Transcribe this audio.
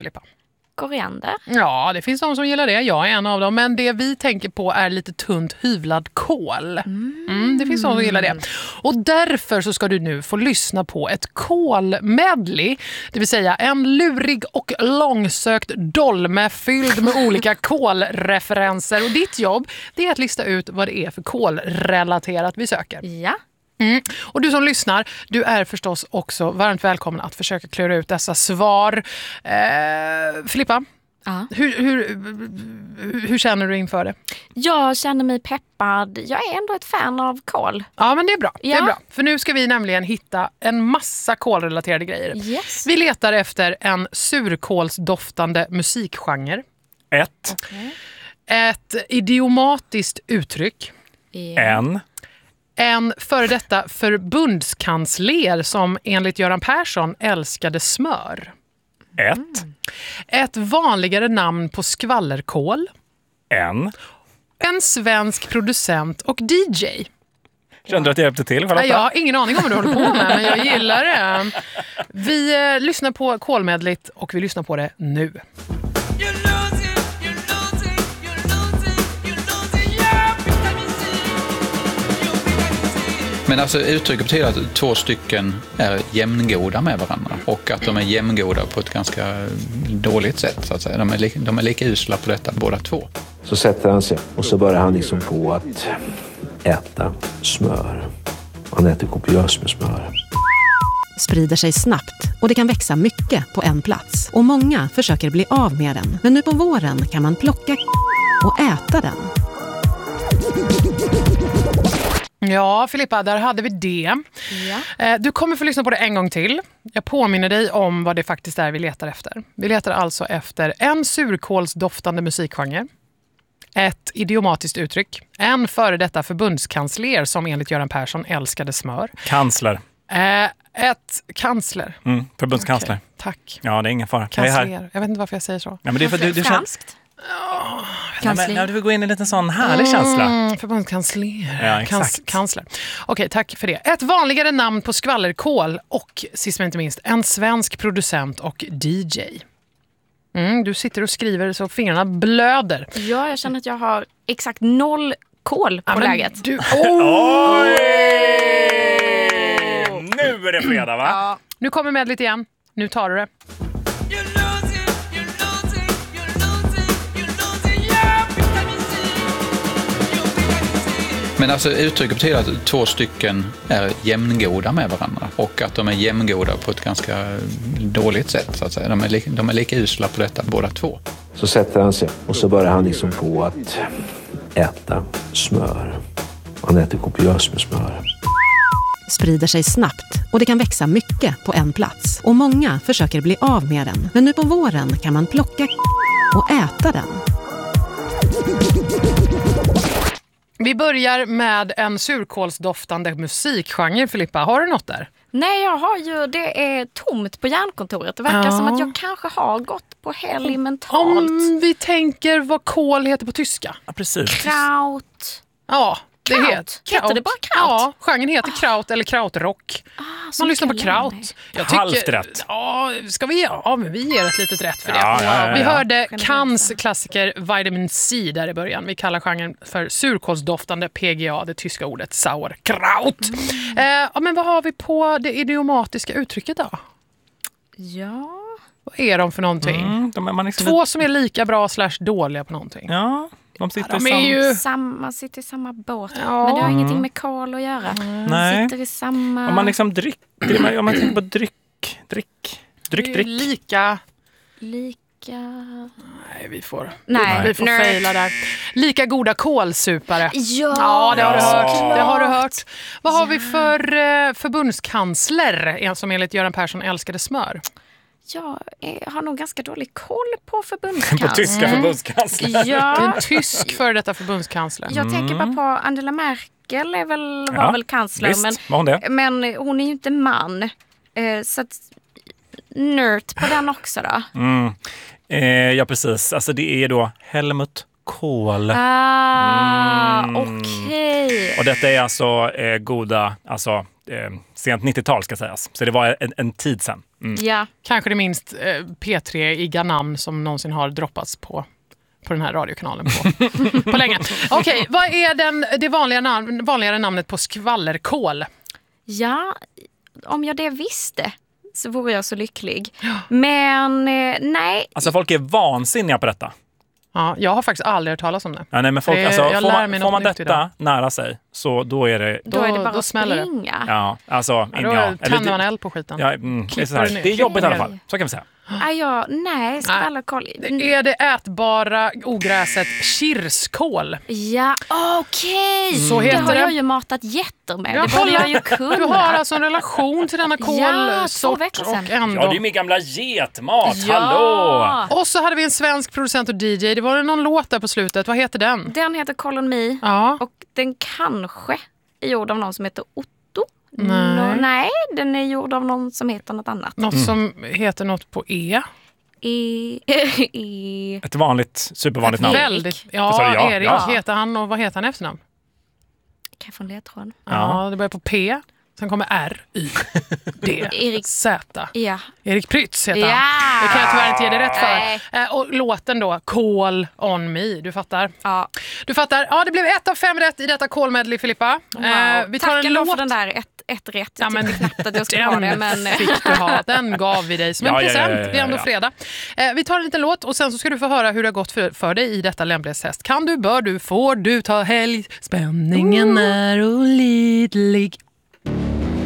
Filippa? Koriander? Ja, det finns de som gillar det. Jag är en av dem. Men det vi tänker på är lite tunt hyvlad kål. Det finns de som gillar det. Och därför så ska du nu få lyssna på ett kålmedley. Det vill säga en lurig och långsökt dolme fylld med olika kålreferenser. Och ditt jobb, det är att lista ut vad det är för kålrelaterat vi söker. Ja. Och du som lyssnar, du är förstås också varmt välkommen att försöka klura ut dessa svar. Filippa, hur känner du inför det? Jag känner mig peppad. Jag är ändå ett fan av kål. Ja, men det är bra. Ja. Det är bra. För nu ska vi nämligen hitta en massa kålrelaterade grejer. Yes. Vi letar efter en surkålsdoftande musikgenre. Ett idiomatiskt uttryck. En före detta förbundskansler som enligt Göran Persson älskade smör. Ett vanligare namn på skvallerkål. En svensk producent och DJ. Kände du att jag hjälpte till, Charlotta? Jag har ingen aning om vad du håller på med, men jag gillar det. Vi lyssnar på kålmedlet och vi lyssnar på det nu. Men alltså uttrycket betyder att två stycken är jämngoda med varandra och att de är jämngoda på ett ganska dåligt sätt så att säga. De är lika usla på detta båda två. Så sätter han sig och så börjar han liksom på att äta smör. Han äter kopiöst med smör. Sprider sig snabbt och det kan växa mycket på en plats. Och många försöker bli av med den. Men nu på våren kan man plocka och äta den. Ja, Filippa, där hade vi det. Ja. Du kommer få lyssna på det en gång till. Jag påminner dig om vad det faktiskt är vi letar efter. Vi letar alltså efter en surkålsdoftande musikgenre, ett idiomatiskt uttryck, en före detta förbundskansler som enligt Göran Persson älskade smör. Kansler. Ett kansler. Förbundskansler. Okay, tack. Ja, det är ingen fara. Kansler. Jag vet inte varför jag säger så. Ja, men det är för du Franskt? Ja, du vill gå in i en liten sån härlig känsla. Förbundskansler. Ja, exakt. Kansler. Okej, tack för det. Ett vanligare namn på skvallerkål och, sist men inte minst, en svensk producent och DJ. Du sitter och skriver så fingrarna blöder. Ja, jag känner att jag har exakt 0 kål på läget. Oj! Nu är det fredag, va? Ja. Nu kommer med lite igen. Nu tar du det. Men alltså uttrycket betyder att två stycken är jämngoda med varandra och att de är jämngoda på ett ganska dåligt sätt så att säga. De är lika usla på detta båda två. Så sätter han sig och så börjar han liksom på att äta smör. Han äter kopiöst med smör. Sprider sig snabbt och det kan växa mycket på en plats. Och många försöker bli av med den. Men nu på våren kan man plocka och äta den. Vi börjar med en surkålsdoftande musikgenre, Filippa. Har du något där? Nej, jag har ju, det är tomt på hjärnkontoret. Det verkar som att jag kanske har gått på helg mentalt. Om vi tänker vad kål heter på tyska. Ja, precis. Kraut. Ja, det Heter det bara kraut? Ja, genren heter kraut eller krautrock. Man lyssnar på kraut. Halvt rätt. Ja, men vi ger ett litet rätt för det. Ja. Vi hörde Kans klassiker Vitamin C där i början. Vi kallar genren för surkålsdoftande PGA, det tyska ordet sauerkraut. Men vad har vi på det idiomatiska uttrycket då? Ja. Vad är de för någonting? Två som är lika bra / dåliga på någonting. Ja. De sitter Man sitter i samma båt. Ja. Men det har ingenting med kål att göra. Nej. Sitter i samma... Om man liksom om man tänker på dryck. Lika... Nej, vi får fejla där. Lika goda kålsupare. Ja, det har du hört. Vad har vi för förbundskansler som enligt Göran Persson älskade smör? Jag har nog ganska dålig koll på förbundskansler. På tyska förbundskansler. Ja. En tysk för detta förbundskansler. Jag tänker bara på Angela Merkel var väl kansler. Visst, var hon det? Men hon är ju inte man. Så att nört på den också då. Ja, precis. Alltså det är då Helmut Kohl. Okej. Och detta är alltså goda, alltså sent 90-tal ska sägas. Så det var en tid sedan. Ja. Kanske det minst P3-iga namn som någonsin har droppats på den här radiokanalen på länge. Okej, vad är det vanligare namnet på skvallerkål? Ja, om jag det visste så vore jag så lycklig. Men nej. Alltså folk är vansinniga på detta. Ja, jag har faktiskt aldrig hört talas om det. Ja, nej, men folk, får man detta idag nära sig så då är det... Då är det bara då att smäller springa. Ja, alltså... Då tänder man eld på skiten. Ja, det är så här. Det är jobbigt i alla fall, så kan vi säga. Nej, skvallerkål. Är det ätbara ogräset kirskål? Ja, okej. Så heter det har det. jag ju matat getter med. Ja, det borde jag ju kunna. Du har alltså en relation till denna kålsort 2 veckor sedan. och ändå... Ja, det är min gamla getmat. Ja. Hallå! Och så hade vi en svensk producent och DJ. Det var någon låt där på slutet. Vad heter den? Den heter Call on Me. Ja. Och den kanske är gjord av någon som heter Otto. Nej. Nej, den är gjord av någon som heter något annat. Något som heter något på E. Ett vanligt, supervanligt namn. Väldigt. Vad sa du? Ja, Ja, Erik ja. heter han och vad heter han efternamn? Kan jag få en ledtråd? Ja, det börjar på P. Sen kommer R, Y, D, Erik. Z. Ja. Erik Prytz heter Ja. han. Det kan jag tyvärr inte ge dig rätt Nej. för. Och låten då, Call on Me. Du fattar. Ja. Du fattar. Ja, det blev 1 av 5 rätt i detta call-medley, Filippa. Wow. Vi tar Tack en ändå låt. för den där ett rätt. Jag tyckte knappt att jag skulle ha det. Den Men... fick du ha. Den gav vi dig som en Ja, present. ja. Det är ändå fredag. Vi tar en liten låt och sen så ska du få höra hur det har gått för dig i detta lämplighetstest. Kan du, bör du, får du ta helg. Spänningen är olidlig.